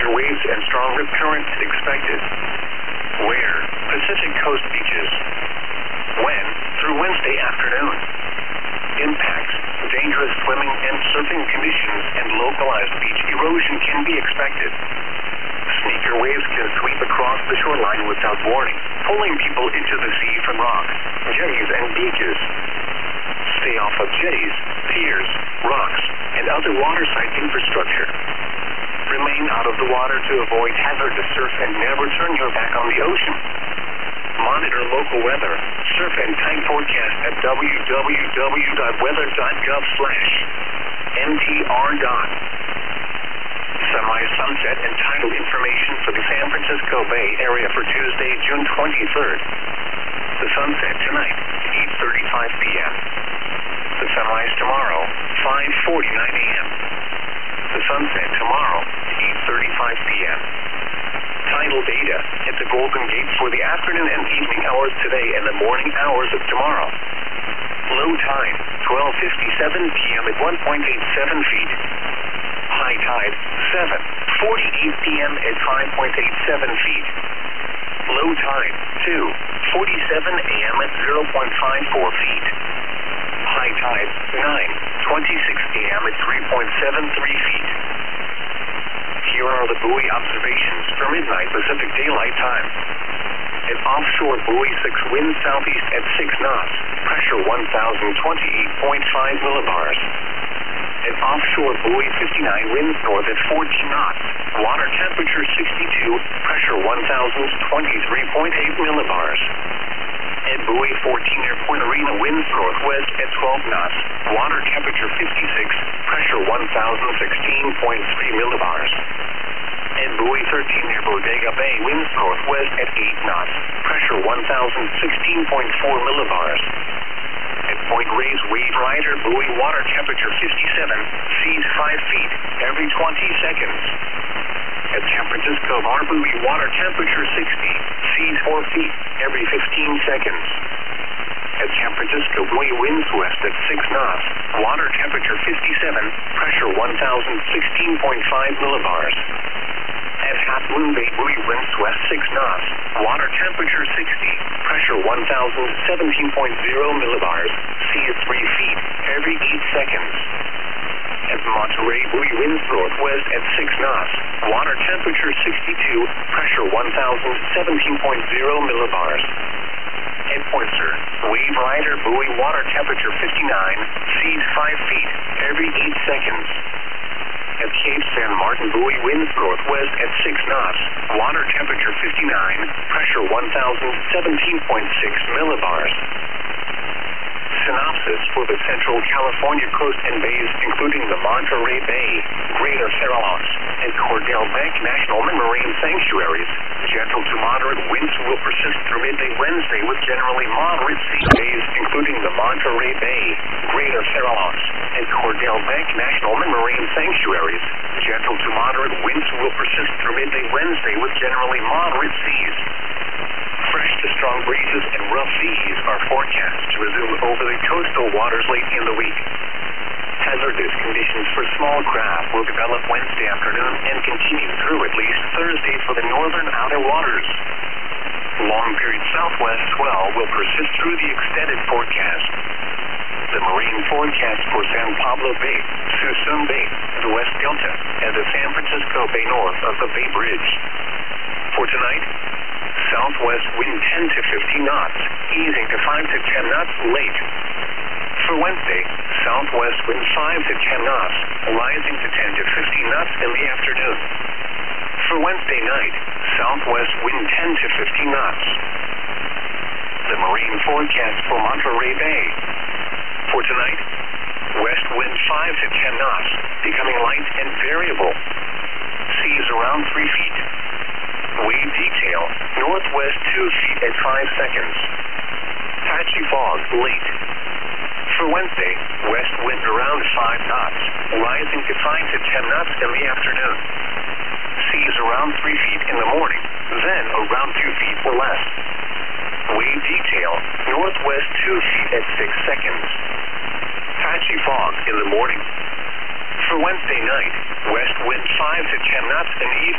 waves and strong rip currents expected. Where? Pacific Coast beaches. When? Through Wednesday afternoon. Impacts, dangerous swimming and surfing conditions and localized beach erosion can be expected. Sneaker waves can sweep across the shoreline without warning, pulling people into the sea from rocks, jetties, and beaches. Stay off of jetties, piers, rocks, and other waterside infrastructure. Remain out of the water to avoid hazardous surf and never turn your back on the ocean. Monitor local weather, surf and tide forecast at www.weather.gov/mtr. Sunrise, sunset, and tidal information for the San Francisco Bay Area for Tuesday, June 23rd. The sunset tonight, 8:35 p.m. The sunrise tomorrow, 5:49 a.m. The sunset tomorrow, 8:35 p.m. Tidal data at the Golden Gate for the afternoon and evening hours today and the morning hours of tomorrow. Low tide, 12:57 p.m. at 1.87 feet. High tide, 7:48 p.m. at 5.87 feet. Low tide, 2:47 a.m. at 0.54 feet. High tide, 9:26 a.m. at 3.73 feet. Here are the buoy observations for midnight Pacific Daylight Time. An offshore buoy 6 wind southeast at 6 knots, pressure 1,028.5 millibars. An offshore buoy 59 winds north at 14 knots, water temperature 62, pressure 1,023.8 millibars. At buoy 14 near Point Arena winds northwest at 12 knots, water temperature 56, pressure 1,016.3 millibars. At buoy 13 near Bodega Bay winds northwest at 8 knots, pressure 1,016.4 millibars. At Point Reyes Wave Rider buoy water temperature 57, seas 5 feet every 20 seconds. At San Francisco Bar buoy water temperature 60, seas 4 feet every 15 seconds. At San Francisco buoy winds west at 6 knots, water temperature 57, pressure 1,016.5 millibars. At Half Moon Bay buoy winds west 6 knots, water temperature 60, pressure 1,017.0 millibars, seas 3 feet every 8 seconds. At Monterey buoy winds northwest at 6 knots, water temperature 62, pressure 1,017.0 millibars. At Point Sur, Wave Rider buoy water temperature 59, seas 5 feet every 8 seconds. At Cape San Martin buoy winds northwest at 6 knots, water temperature 59, pressure 1,017.6 millibars. Synopsis for the Central California coast and bays, including the Monterey Bay, Greater Farallon, and Cordell Bank National Marine Sanctuaries. Gentle to moderate winds will persist through midday Wednesday with generally moderate sea bays, including the Monterey Bay, Greater Farallon, and Cordell Bank National Marine Sanctuaries. Gentle to moderate winds will persist through midday Wednesday with generally moderate seas. Fresh to strong breezes and rough seas are forecast to resume over the coastal waters late in the week. Hazardous conditions for small craft will develop Wednesday afternoon and continue through at least Thursday for the northern outer waters. Long-period southwest swell will persist through the extended forecast. The marine forecast for San Pablo Bay, Suisun Bay, the West Delta, and the San Francisco Bay north of the Bay Bridge. For tonight, southwest wind 10 to 15 knots, easing to 5 to 10 knots late. For Wednesday, southwest wind 5 to 10 knots, rising to 10 to 15 knots in the afternoon. For Wednesday night, southwest wind 10 to 15 knots. The marine forecast for Monterey Bay. For tonight, west wind 5 to 10 knots, becoming light and variable. Seas around 3 feet. Wave detail, northwest 2 feet at 5 seconds. Patchy fog late. For Wednesday, west wind around 5 knots, rising to 5 to 10 knots in the afternoon. Seas around 3 feet in the morning, then around 2 feet or less. Wave detail, northwest 2 feet at 6 seconds. Patchy fog in the morning. For Wednesday night, west wind 5 to 10 knots in the evening.